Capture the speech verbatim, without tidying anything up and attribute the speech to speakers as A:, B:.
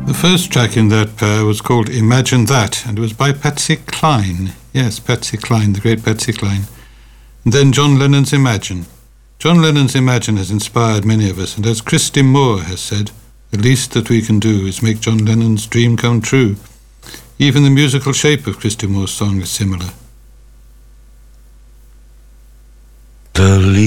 A: The first track in that pair was called Imagine That, and it was by Patsy Cline. Yes, Patsy Cline, the great Patsy Cline. And then John Lennon's Imagine. John Lennon's Imagine has inspired many of us, and as Christy Moore has said, the least that we can do is make John Lennon's dream come true. Even the musical shape of Christy Moore's song is similar.
B: The